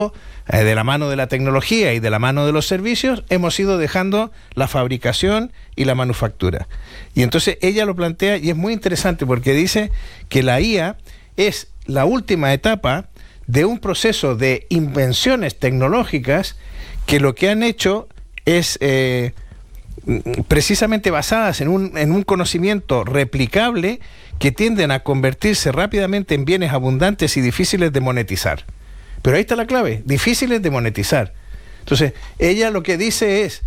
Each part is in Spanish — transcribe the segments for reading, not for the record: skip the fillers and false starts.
de la mano de la tecnología y de la mano de los servicios, hemos ido dejando la fabricación y la manufactura. Y entonces ella lo plantea y es muy interesante porque dice que la IA es la última etapa de un proceso de invenciones tecnológicas que lo que han hecho es precisamente basadas en un conocimiento replicable que tienden a convertirse rápidamente en bienes abundantes y difíciles de monetizar. Pero ahí está la clave, difíciles de monetizar. Entonces, ella lo que dice es,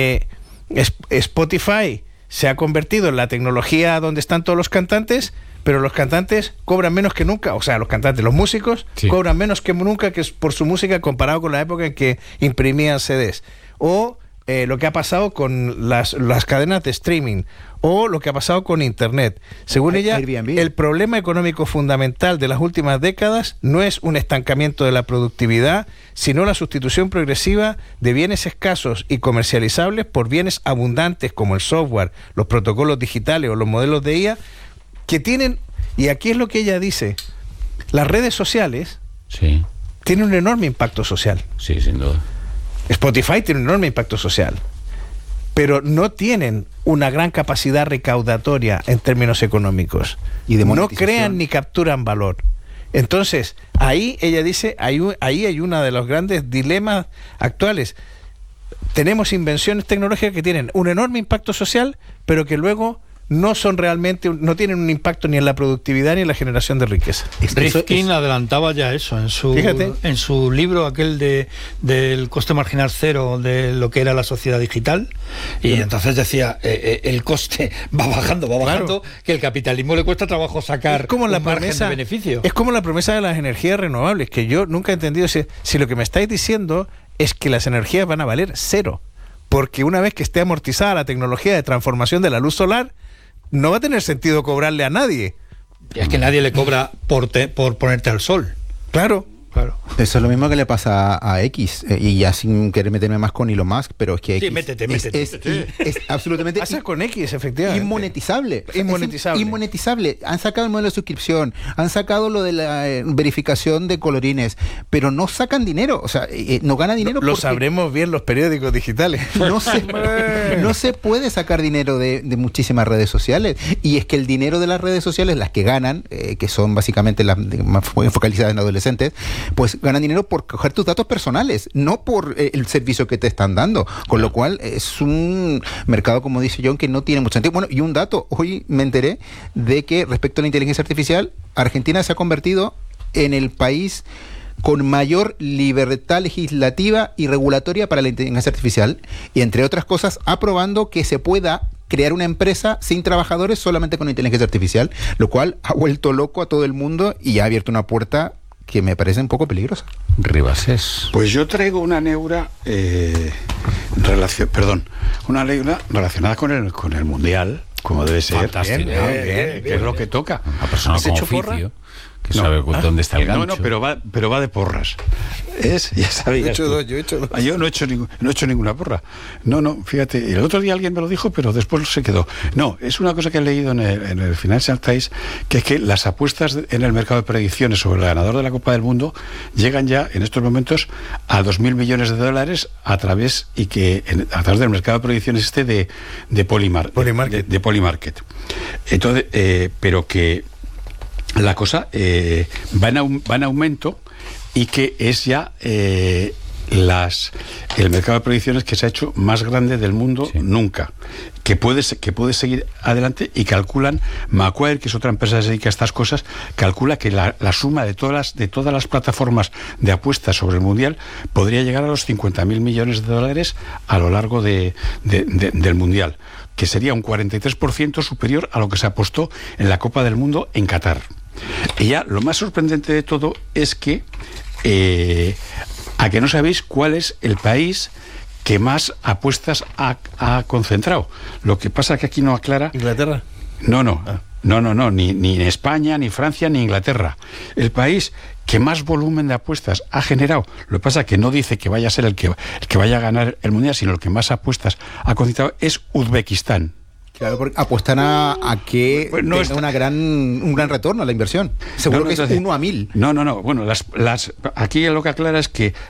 Spotify se ha convertido en la tecnología donde están todos los cantantes, pero los cantantes cobran menos que nunca, o sea, los cantantes, los músicos, sí, cobran menos que nunca que por su música comparado con la época en que imprimían CDs. O lo que ha pasado con las cadenas de streaming, o lo que ha pasado con Internet. Según ella, Airbnb. El problema económico fundamental de las últimas décadas no es un estancamiento de la productividad, sino la sustitución progresiva de bienes escasos y comercializables por bienes abundantes como el software, los protocolos digitales o los modelos de IA, que tienen, y aquí es lo que ella dice, las redes sociales sí, tienen un enorme impacto social. Sí, sin duda. Spotify tiene un enorme impacto social, pero no tienen una gran capacidad recaudatoria en términos económicos. Y de no crean ni capturan valor. Entonces, ahí ella dice, ahí hay uno de los grandes dilemas actuales. Tenemos invenciones tecnológicas que tienen un enorme impacto social, pero que luego no son realmente, no tienen un impacto ni en la productividad ni en la generación de riqueza. Rifkin adelantaba ya eso en su libro aquel del coste marginal cero de lo que era la sociedad digital, y entonces decía el coste va bajando, claro, que el capitalismo le cuesta trabajo sacar un margen de beneficio. Es como la promesa de las energías renovables, que yo nunca he entendido si lo que me estáis diciendo es que las energías van a valer cero, porque una vez que esté amortizada la tecnología de transformación de la luz solar, no va a tener sentido cobrarle a nadie. Y es que nadie le cobra por ponerte al sol. Claro. Eso es lo mismo que le pasa a X, y ya sin querer meterme más con Elon Musk, pero es que X métete. Es absolutamente pasa con X, efectivamente. Inmonetizable. Han sacado el modelo de suscripción, han sacado lo de la verificación de colorines, pero no sacan dinero, o sea, no gana dinero. Lo sabremos bien los periódicos digitales. No se puede sacar dinero de muchísimas redes sociales, y es que el dinero de las redes sociales, las que ganan, que son básicamente las más focalizadas en adolescentes, pues ganan dinero por coger tus datos personales, no por el servicio que te están dando, con lo cual es un mercado, como dice John, que no tiene mucho sentido. Bueno, y un dato, hoy me enteré de que respecto a la inteligencia artificial, Argentina se ha convertido en el país con mayor libertad legislativa y regulatoria para la inteligencia artificial, y entre otras cosas aprobando que se pueda crear una empresa sin trabajadores solamente con inteligencia artificial, lo cual ha vuelto loco a todo el mundo y ha abierto una puerta que me parece un poco peligrosa. Ribases. Pues yo traigo una neura relacionada con el Mundial, como debe ser. Fantástico. Que es lo que toca. Una persona con oficio que sabe dónde está el gancho. No, pero va de porras. Ya sabías. Yo he hecho dos. Yo no he hecho ninguna porra. No, fíjate. El otro día alguien me lo dijo, pero después se quedó. No, es una cosa que he leído en el Financial Times, que es que las apuestas en el mercado de predicciones sobre el ganador de la Copa del Mundo llegan ya en estos momentos a 2.000 millones de dólares a través del mercado de predicciones de Polymarket. Entonces, pero que la cosa va en aumento, y que es ya el mercado de predicciones que se ha hecho más grande del mundo nunca, que puede seguir adelante, y calculan, Macquarie, que es otra empresa que se dedica a estas cosas, calcula que la suma de todas las plataformas de apuestas sobre el Mundial podría llegar a los 50.000 millones de dólares a lo largo del Mundial, que sería un 43% superior a lo que se apostó en la Copa del Mundo en Qatar. Y ya lo más sorprendente de todo es que a que no sabéis cuál es el país que más apuestas ha concentrado. Lo que pasa es que aquí no aclara. ¿Inglaterra? No, ni España, ni Francia, ni Inglaterra. El país que más volumen de apuestas ha generado, lo que pasa es que no dice que vaya a ser el que vaya a ganar el Mundial, sino el que más apuestas ha concentrado, es Uzbekistán. Claro, porque apuestan a que tenga un gran retorno a la inversión. Seguro que es 1 a 1000. No. Bueno, aquí lo que aclara es que